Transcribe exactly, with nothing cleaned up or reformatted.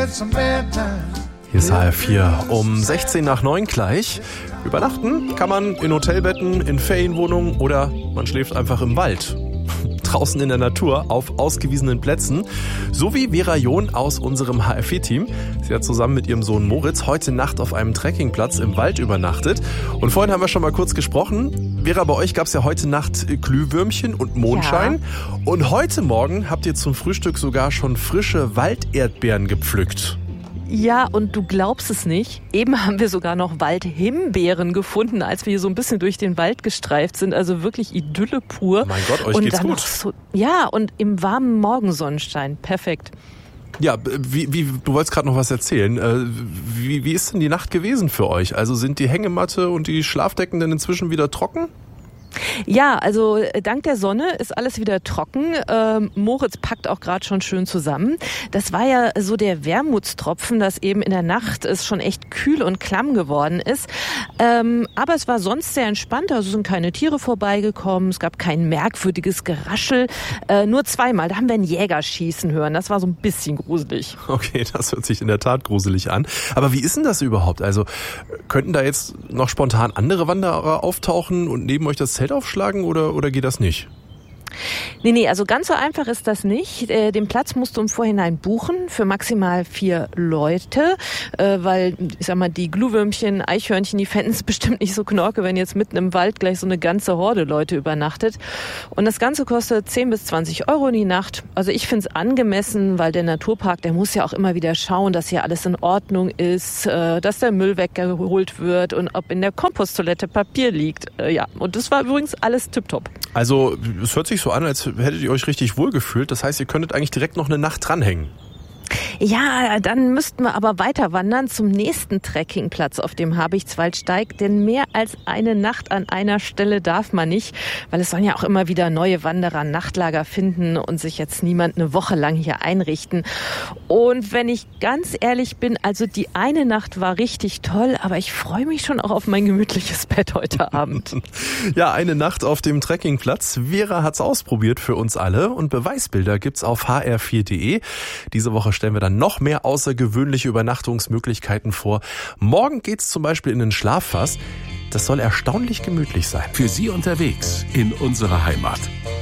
Hier ist H R vier um sechzehn nach neun gleich. Übernachten kann man in Hotelbetten, in Ferienwohnungen oder man schläft einfach im Wald. Draußen in der Natur auf ausgewiesenen Plätzen. So wie Vera John aus unserem H R vier-Team. Sie hat zusammen mit ihrem Sohn Moritz heute Nacht auf einem Trekkingplatz im Wald übernachtet. Und vorhin haben wir schon mal kurz gesprochen. Vera, bei euch gab es ja heute Nacht Glühwürmchen und Mondschein. Ja. Und heute Morgen habt ihr zum Frühstück sogar schon frische Walderdbeeren gepflückt. Ja, und du glaubst es nicht. Eben haben wir sogar noch Waldhimbeeren gefunden, als wir hier so ein bisschen durch den Wald gestreift sind. Also wirklich Idylle pur. Mein Gott, euch und geht's dann gut. Noch so, ja, und im warmen Morgensonnenschein. Perfekt. Ja, wie, wie, du wolltest gerade noch was erzählen. Wie, wie ist denn die Nacht gewesen für euch? Also sind die Hängematte und die Schlafdecken denn inzwischen wieder trocken? Ja, also dank der Sonne ist alles wieder trocken. Ähm, Moritz packt auch gerade schon schön zusammen. Das war ja so der Wermutstropfen, dass eben in der Nacht es schon echt kühl und klamm geworden ist. Ähm, aber es war sonst sehr entspannt. Also sind keine Tiere vorbeigekommen. Es gab kein merkwürdiges Geraschel. Äh, nur zweimal, da haben wir einen Jäger schießen hören. Das war so ein bisschen gruselig. Okay, das hört sich in der Tat gruselig an. Aber wie ist denn das überhaupt? Also könnten da jetzt noch spontan andere Wanderer auftauchen und neben euch das Zelt aufschlagen oder, oder geht das nicht? Nee, nee, also ganz so einfach ist das nicht. Äh, den Platz musst du im Vorhinein buchen für maximal vier Leute, äh, weil, ich sag mal, die Glühwürmchen, Eichhörnchen, die fänden es bestimmt nicht so knorke, wenn jetzt mitten im Wald gleich so eine ganze Horde Leute übernachtet. Und das Ganze kostet zehn bis zwanzig Euro die Nacht. Also ich finde es angemessen, weil der Naturpark, der muss ja auch immer wieder schauen, dass hier alles in Ordnung ist, äh, dass der Müll weggeholt wird und ob in der Komposttoilette Papier liegt. Äh, ja, und das war übrigens alles tipptopp. Also es hört sich so an, als hättet ihr euch richtig wohlgefühlt. Das heißt, ihr könntet eigentlich direkt noch eine Nacht dranhängen. Ja, dann müssten wir aber weiter wandern zum nächsten Trekkingplatz auf dem Habichtswaldsteig, denn mehr als eine Nacht an einer Stelle darf man nicht, weil es sollen ja auch immer wieder neue Wanderer Nachtlager finden und sich jetzt niemand eine Woche lang hier einrichten. Und wenn ich ganz ehrlich bin, also die eine Nacht war richtig toll, aber ich freue mich schon auch auf mein gemütliches Bett heute Abend. Ja, eine Nacht auf dem Trekkingplatz. Vera hat's ausprobiert für uns alle und Beweisbilder gibt's auf h r vier punkt d e. Diese Woche stellen wir dann noch mehr außergewöhnliche Übernachtungsmöglichkeiten vor. Morgen geht's zum Beispiel in den Schlaffass. Das soll erstaunlich gemütlich sein. Für Sie unterwegs in unserer Heimat.